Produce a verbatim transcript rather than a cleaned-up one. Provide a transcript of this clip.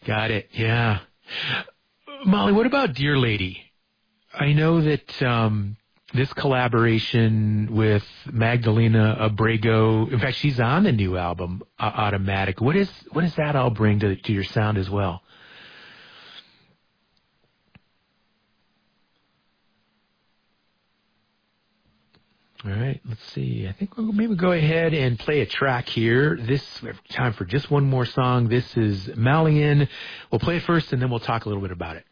Got it. Yeah. Molly, what about Dear Lady? I know that um, this collaboration with Magdalena Abrego, in fact, she's on the new album, uh, Automatic. What is what does that all bring to, to your sound as well? All right, let's see. I think we'll maybe go ahead and play a track here. This, we have time for just one more song. This is Malian. We'll play it first, and then we'll talk a little bit about it.